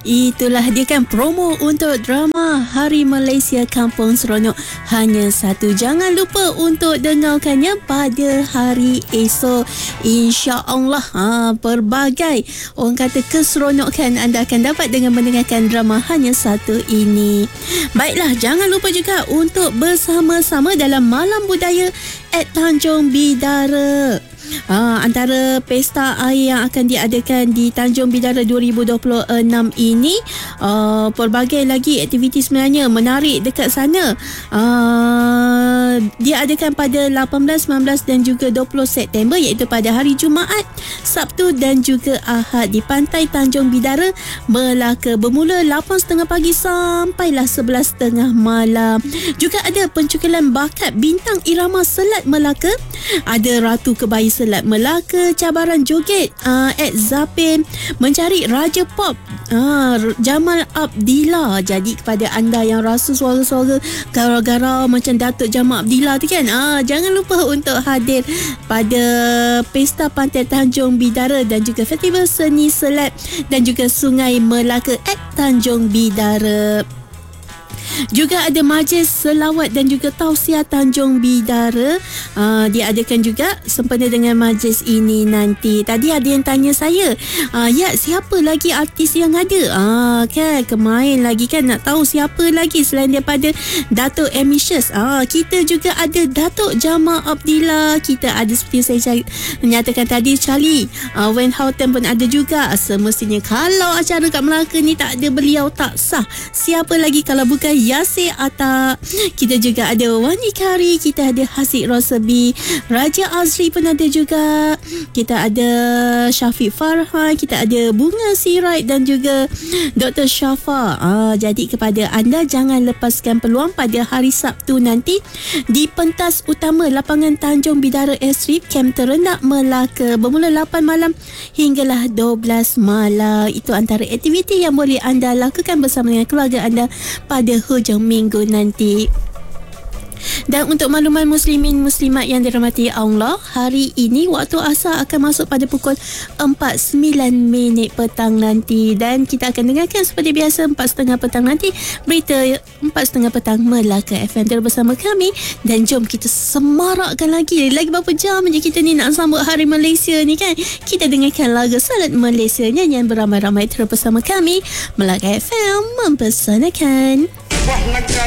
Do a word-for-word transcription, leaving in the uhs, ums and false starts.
Itulah dia kan promo untuk drama Hari Malaysia Kampung Seronok hanya satu. Jangan lupa untuk dengarkannya pada hari esok. InsyaAllah ha, pelbagai orang kata keseronokan anda akan dapat dengan mendengarkan drama hanya satu ini. Baiklah, jangan lupa juga untuk bersama-sama dalam Malam Budaya at Tanjung Bidara. Ha, antara pesta air yang akan diadakan di Tanjung Bidara dua ribu dua puluh enam ini, uh, pelbagai lagi aktiviti sebenarnya menarik dekat sana. Uh, diadakan pada lapan belas, sembilan belas dan juga dua puluh September, iaitu pada hari Jumaat, Sabtu dan juga Ahad di Pantai Tanjung Bidara, Melaka, bermula lapan tiga puluh pagi sampailah sebelas tiga puluh malam. Juga ada pencukilan bakat bintang irama selat Melaka, ada Ratu Kebaya Selat Melaka, cabaran joget uh, at Zapin, mencari Raja Pop uh, Jamal Abdillah. Jadi kepada anda yang rasa suara-suara garau-garau macam Datuk Jamal Abdillah tu kan, uh, jangan lupa untuk hadir pada Pesta Pantai Tanjung Bidara dan juga Festival Seni Selat dan juga Sungai Melaka at Tanjung Bidara. Juga ada majlis selawat dan juga tausiah Tanjung Bidara, uh, diadakan juga sempena dengan majlis ini nanti. Tadi ada yang tanya saya, uh, ya siapa lagi artis yang ada? Ah, kan kemain lagi kan nak tahu siapa lagi selain daripada Datuk Ambitious. Ah, kita juga ada Datuk Jamal Abdillah, kita ada seperti saya menyatakan tadi Charlie uh, Van Houten pun ada juga. Semestinya kalau acara kat Melaka ni tak ada beliau tak sah. Siapa lagi kalau bukan Yasir Atta. Kita juga ada Wani Kari, kita ada Hasik Rosabi, Raja Azri pun ada juga, kita ada Syafiq Farhan, kita ada Bunga Sirait dan juga Doktor Syafa. Ah, jadi kepada anda jangan lepaskan peluang pada hari Sabtu nanti di pentas utama lapangan Tanjung Bidara Airstrip, Kem Terendak Melaka, bermula lapan malam hinggalah dua belas malam. Itu antara aktiviti yang boleh anda lakukan bersama dengan keluarga anda pada hujung minggu nanti. Dan untuk makluman muslimin muslimat yang dirahmati Allah, hari ini waktu asar akan masuk pada pukul empat sembilan minit petang nanti, dan kita akan dengarkan seperti biasa empat tiga puluh petang nanti berita empat tiga puluh petang Melaka F M. Terus bersama kami dan jom kita semarakkan lagi. Lagi berapa jam je kita ni nak sambut Hari Malaysia ni kan. Kita dengarkan lagu Salat Malaysia nyanyian beramai-ramai. Terus bersama kami Melaka F M mempersanakan.